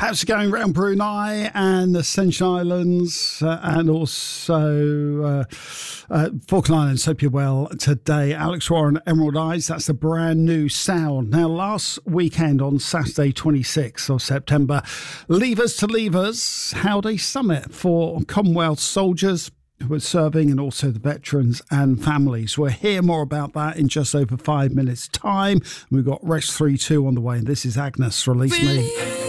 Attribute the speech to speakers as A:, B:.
A: How's it going around Brunei and the Ascension Islands and also Falkland Islands? Hope you're well today. Alex Warren, Emerald Eyes, that's a brand new sound. Now, last weekend on Saturday, 26th of September, Leavers to Leavers Howdy Summit for Commonwealth soldiers who are serving and also the veterans and families. We'll hear more about that in just over 5 minutes' time. We've got Rex 3-2 on the way, and this is Agnes, Release Me.